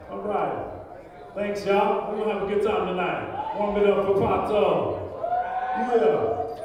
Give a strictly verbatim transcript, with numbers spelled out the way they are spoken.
All right. Thanks, y'all. We're going to have a good time tonight. Warm it up for Pato. Yeah.